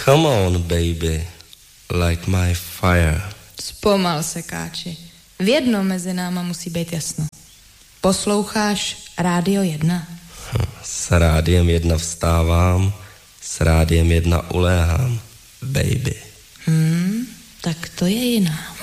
Come on, baby, light my fire. Zpomal se, Káči. V jednom mezi náma musí být jasno. Posloucháš Rádio 1? S Rádiem 1 vstávám, s Rádiem 1 uléhám, baby. Tak to je jiná.